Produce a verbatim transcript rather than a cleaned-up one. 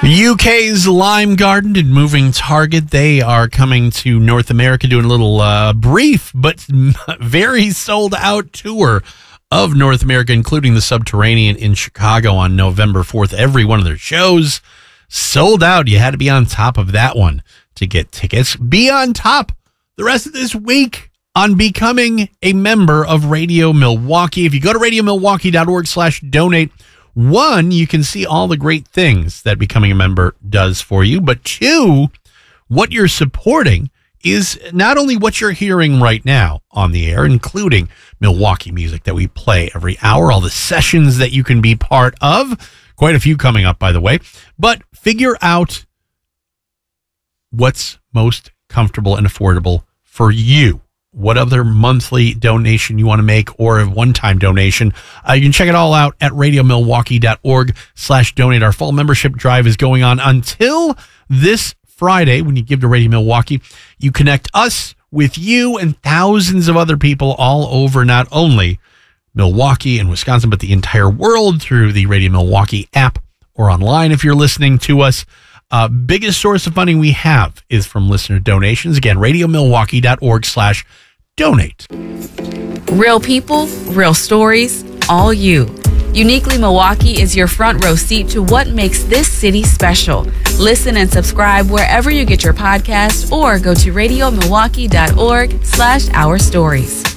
U K's Lime Garden and Moving Target, they are coming to North America, doing a little uh, brief but very sold out tour of North America, including the Subterranean in Chicago on November fourth. Every one of their shows sold out. You had to be on top of that one to get tickets. Be on top the rest of this week on becoming a member of Radio Milwaukee. If you go to radiomilwaukee.org slash donate, one, you can see all the great things that becoming a member does for you. But two, what you're supporting is not only what you're hearing right now on the air, including Milwaukee music that we play every hour, all the sessions that you can be part of, quite a few coming up, by the way, but figure out what's most comfortable and affordable for you. What other monthly donation you want to make or a one-time donation. Uh, you can check it all out at radiomilwaukee.org slash donate. Our fall membership drive is going on until this Friday. When you give to Radio Milwaukee, you connect us with you and thousands of other people all over not only Milwaukee and Wisconsin, but the entire world through the Radio Milwaukee app or online if you're listening to us. Uh, biggest source of funding we have is from listener donations. Again, radiomilwaukee.org slash donate. Real people, real stories, all you. Uniquely Milwaukee is your front row seat to what makes this city special. Listen and subscribe wherever you get your podcasts or go to radiomilwaukee.org slash our stories.